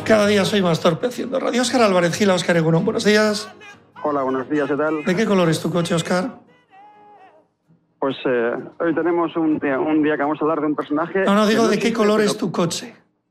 Cada día soy más torpe haciendo radio. Óscar Álvarez Gil, Óscar Egunon, buenos días. Hola, buenos días, ¿qué tal? ¿De qué color es tu coche, Óscar? Pues hoy tenemos un día que vamos a hablar de un personaje... No, digo, ¿de qué color es tu coche?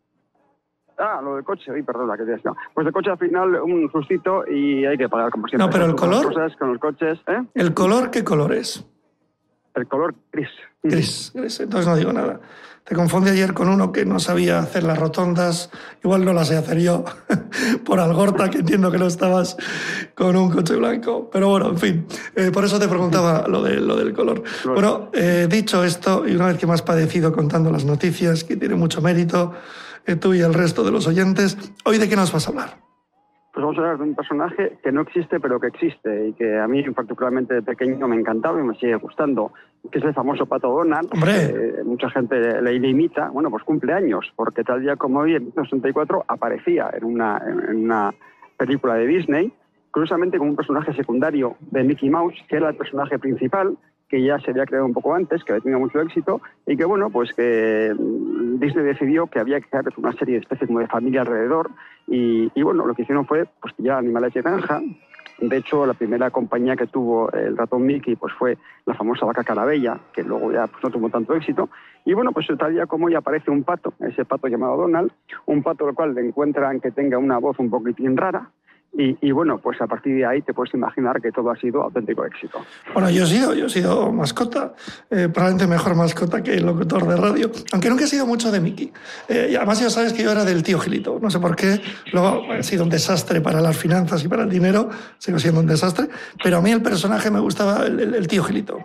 Ah, lo del coche, perdona, que te decía. Pues el coche al final un sustito y hay que pagar como siempre. No, pero el color... Cosas con los coches, ¿El color qué color es? El color gris. Gris, entonces no digo nada. Te confundí ayer con uno que no sabía hacer las rotondas, igual no las sé hacer yo, por Algorta, que entiendo que no estabas con un coche blanco. Pero bueno, en fin, por eso te preguntaba lo del color. Bueno, dicho esto, y una vez que me has padecido contando las noticias, que tiene mucho mérito, tú y el resto de los oyentes, ¿hoy de qué nos vas a hablar? Pues vamos a hablar de un personaje que no existe, pero que existe, y que a mí particularmente de pequeño me encantaba y me sigue gustando, que es el famoso Pato Donald. Mucha gente le imita, bueno, pues cumple años, porque tal día como hoy, en 1964, aparecía en una película de Disney, curiosamente como un personaje secundario de Mickey Mouse, que era el personaje principal, que ya se había creado un poco antes, que había tenido mucho éxito, y que, bueno, pues que Disney decidió que había que crear una serie de especies como de familia alrededor, y bueno, lo que hicieron fue pues ya animales de granja. De hecho, la primera compañía que tuvo el ratón Mickey pues fue la famosa vaca Carabella, que luego ya pues no tuvo tanto éxito. Y bueno, pues tal día como hoy aparece un pato, ese pato llamado Donald, un pato al cual le encuentran que tenga una voz un poquitín rara. Y bueno, pues a partir de ahí te puedes imaginar que todo ha sido auténtico éxito. Bueno, yo he sido mascota, probablemente mejor mascota que el locutor de radio, aunque nunca he sido mucho de Mickey. Y además ya sabes que yo era del tío Gilito, no sé por qué, luego he sido un desastre para las finanzas y para el dinero, sigo siendo un desastre, pero a mí el personaje me gustaba el tío Gilito.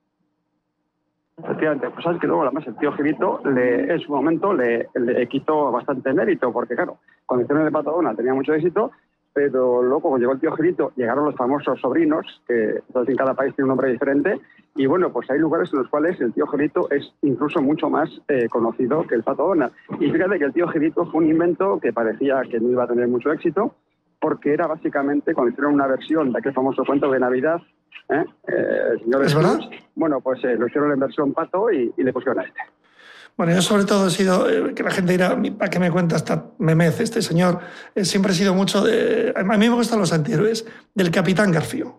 Efectivamente, pues sabes que luego además el tío Gilito en su momento le quitó bastante mérito, porque claro, cuando hicieron el Pato Donald tenía mucho éxito, pero luego cuando llegó el tío Gilito llegaron los famosos sobrinos, que en cada país tiene un nombre diferente, y bueno, pues hay lugares en los cuales el tío Gilito es incluso mucho más conocido que el Pato Donald. Y fíjate que el tío Gilito fue un invento que parecía que no iba a tener mucho éxito, porque era básicamente cuando hicieron una versión de aquel famoso cuento de Navidad, el señor ¿Es verdad? Bueno, pues lo hicieron en versión pato y le pusieron a este. Bueno, yo sobre todo he sido, que la gente dirá, ¿para qué me cuenta esta memez este señor? Siempre he sido mucho de... A mí me gustan los antihéroes, del Capitán Garfio.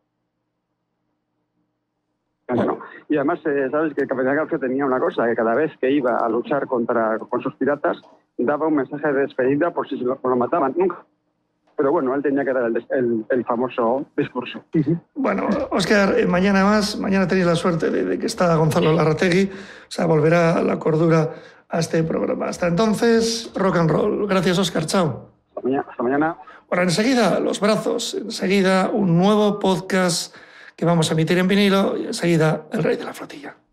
Bueno, y además, sabes que el Capitán Garfio tenía una cosa, que cada vez que iba a luchar con sus piratas, daba un mensaje de despedida por si lo mataban. Nunca. Pero bueno, él tenía que dar el famoso discurso. Bueno, Óscar, mañana tenéis la suerte de que está Gonzalo Larrategui, o sea, volverá a la cordura a este programa. Hasta entonces, rock and roll. Gracias, Óscar, chao. Hasta mañana. Bueno, enseguida los brazos, enseguida un nuevo podcast que vamos a emitir en vinilo y enseguida el Rey de la Flotilla.